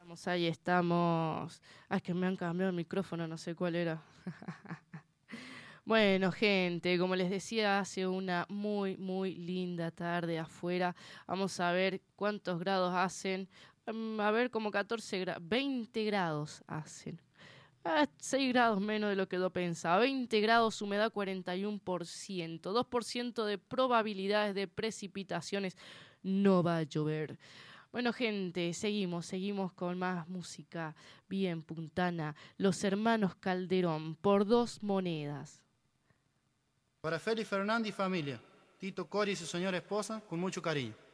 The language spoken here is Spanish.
Ahí estamos. Ah, es que me han cambiado el micrófono, no sé cuál era. Bueno, gente, como les decía, hace una muy linda tarde afuera. Vamos a ver cuántos grados hacen. A ver, como 14 grados, 20 grados hacen. 6 grados menos de lo que yo pensaba. 20 grados, humedad 41%. 2% de probabilidades de precipitaciones. No va a llover. Bueno, gente, seguimos con más música bien puntana. Los Hermanos Calderón, por 2 monedas. Para Félix Fernández y familia, Tito Cori y su señora esposa, con mucho cariño.